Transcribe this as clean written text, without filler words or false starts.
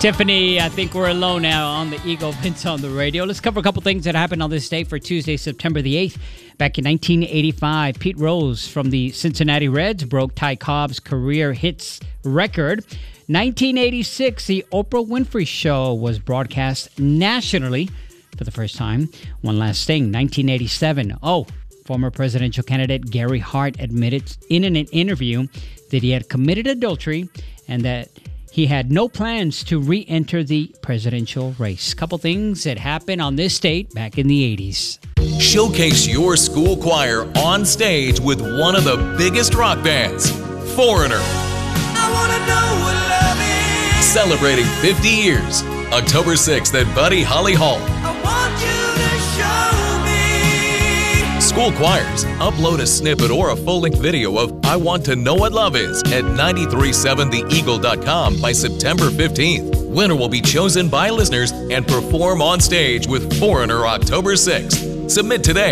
Tiffany, I think we're alone now on the Eagle Vince on the radio. Let's cover a couple things that happened on this date for Tuesday, September the 8th. Back in 1985, Pete Rose from the Cincinnati Reds broke Ty Cobb's career hits record. 1986, the Oprah Winfrey Show was broadcast nationally for the first time. One last thing, 1987. Former presidential candidate Gary Hart admitted in an interview that he had committed adultery and that he had no plans to re-enter the presidential race. Couple things that happened on this date back in the 80s. Showcase your school choir on stage with one of the biggest rock bands, Foreigner. I wanna know what love is. Celebrating 50 years, October 6th at Buddy Holly Hall. I want you to show me. School choirs, upload a snippet or a full-length video of I Want to Know What Love Is at 937theeagle.com by September 15th. Winner will be chosen by listeners and perform on stage with Foreigner October 6th. Submit today